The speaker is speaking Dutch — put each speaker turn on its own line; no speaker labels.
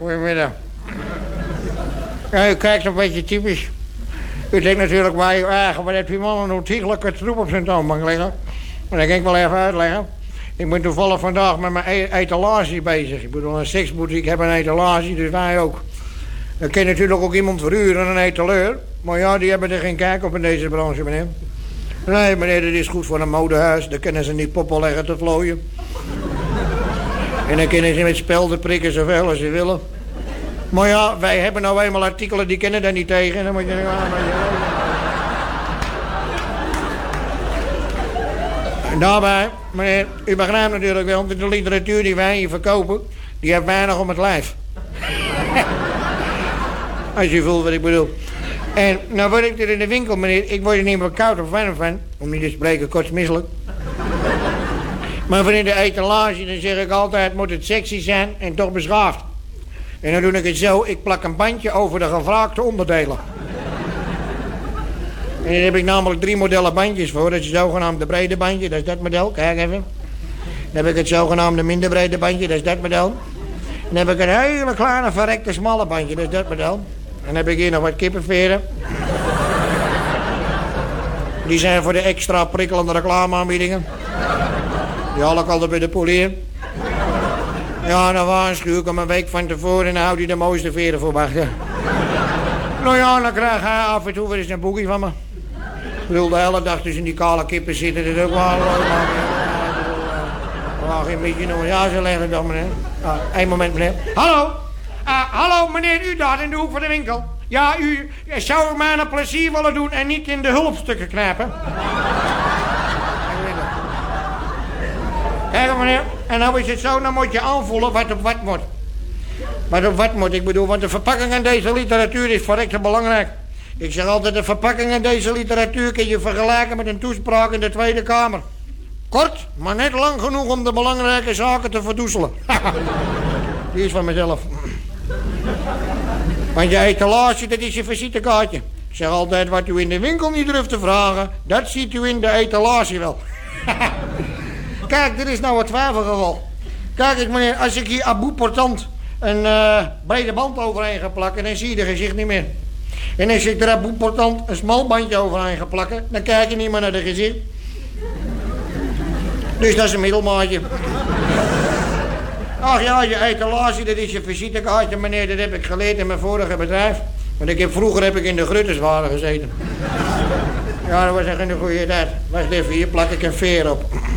Goedemiddag. Ja, u kijkt een beetje typisch. U denkt natuurlijk bij uw eigen, wat heeft die man een ontiegelijke troep op zijn toonbank liggen? Maar dat kan ik wel even uitleggen. Ik ben toevallig vandaag met mijn etalage bezig. Ik bedoel, een seksboutique heb een etalage, dus wij ook. Dan kan je natuurlijk ook iemand verhuren, een etaleur. Maar ja, die hebben er geen kijk op in deze branche, meneer. Nee, meneer, dat is goed voor een modehuis. Daar kunnen ze niet poppen leggen te vlooien. En dan kunnen ze met spelden prikken zoveel als ze willen. Maar ja, wij hebben nou eenmaal artikelen die kennen daar niet tegen. Dan moet je... En daarbij, meneer, u begrijpt natuurlijk wel... dat de literatuur die wij hier verkopen... die heeft weinig om het lijf. Als je voelt wat ik bedoel. En nou word ik er in de winkel, meneer... ik word er niet meer koud of warm van... om niet te spreken kortsmisselijk. Maar voor in de etalage, dan zeg ik altijd... moet het sexy zijn en toch beschaafd. En dan doe ik het zo, ik plak een bandje over de gevraagde onderdelen. En daar heb ik namelijk 3 modellen bandjes voor. Dat is het zogenaamde brede bandje, dat is dat model. Kijk even. Dan heb ik het zogenaamde minder brede bandje, dat is dat model. Dan heb ik een hele kleine verrekte smalle bandje, dat is dat model. En dan heb ik hier nog wat kippenveren. Die zijn voor de extra prikkelende reclameaanbiedingen. Die haal ik altijd bij de polier. Ja, dan waarschuw ik hem een week van tevoren en dan houdt hij de mooiste veren voor wachten. Nou ja, dan krijg hij af en toe weer eens een boekie van me. Ik bedoel, de hele dag tussen die kale kippen zitten, dat is ook wel leuk. Maar geen beetje nog. Ja, ze leggen dan, meneer. Eén moment, meneer. Hallo? Hallo, meneer, u daar in de hoek van de winkel. Ja, u zou mij een plezier willen doen en niet in de hulpstukken knijpen. Kijk, meneer. En nou is het zo, dan moet je aanvoelen wat op wat moet. Wat op wat moet, ik bedoel, want de verpakking aan deze literatuur is verrekte belangrijk. Ik zeg altijd, de verpakking aan deze literatuur kun je vergelijken met een toespraak in de Tweede Kamer. Kort, maar net lang genoeg om de belangrijke zaken te verdoezelen. Die is van mezelf. Want je etalage, dat is je visitekaartje. Ik zeg altijd, wat u in de winkel niet durft te vragen, dat ziet u in de etalage wel. Kijk, dit is nou een twijfelgeval. Kijk eens, meneer, als ik hier Abu Portant een brede band overheen ga plakken, dan zie je de gezicht niet meer. En als ik er Abu Portant een smal bandje overheen ga plakken, dan kijk je niet meer naar de gezicht. Dus dat is een middelmaatje. Ach ja, je etalage, dat is je visitekaartje, meneer. Dat heb ik geleerd in mijn vorige bedrijf. Want vroeger heb ik in de Grutterswagen gezeten. Ja, dat was echt een goede tijd. Wacht even, hier plak ik een veer op.